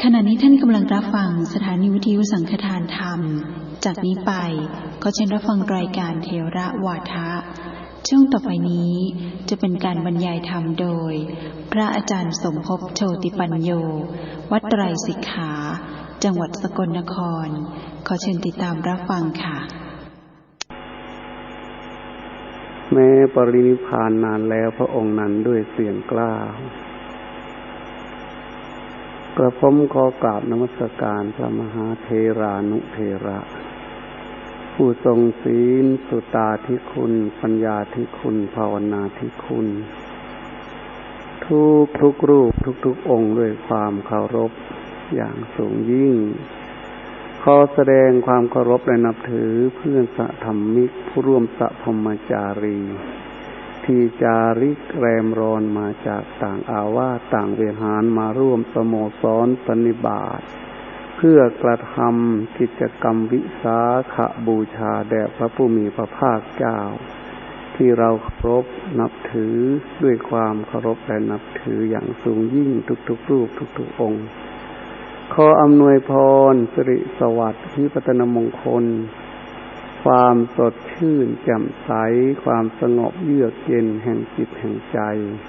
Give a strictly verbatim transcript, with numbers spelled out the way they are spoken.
ขณะนี้ท่านกำลังรับฟังสถานีวิทยุสังฆทานธรรมจากนี้ไปขอเชิญรับฟังรายการเถระวาทะช่วงต่อไปนี้จะเป็นการบรรยายธรรมโดยพระอาจารย์สมภพโชติปัญโยวัดไตรสิกขาจังหวัดสกลนครขอเชิญติดตามรับฟังค่ะแม้ปรินิพพานนานแล้วพระองค์นั้นด้วยเสียงกล้า กระผมขอกราบนมัสการพระมหาเถรานุเถระผู้ทรงศีลสุตาธิคุณปัญญาธิคุณภาวนาธิคุณทุกทุกรูปทุกทุกองค์ด้วยความเคารพอย่างสูงยิ่งขอแสดงความเคารพและนับถือเพื่อนสธรรมิกผู้ร่วมสัพพมจารีที่จาริกแรมรอนมาจากต่างอาวาสต่างเวหาญมาร่วมสโมสรปฏิบัติเพื่อกระทำกิจกรรมวิสาขบูชาแด่พระผู้มีพระภาคเจ้าที่เราเคารพนับถือด้วยความเคารพและนับถืออย่างสูงยิ่งทุกๆรูปทุกๆองค์ขออำนวยพรสิริสวัสดิ์ที่พัฒนมงคลความสดชื่นแจ่มใสความสงบเยือกเย็นแห่งจิตแห่งใจ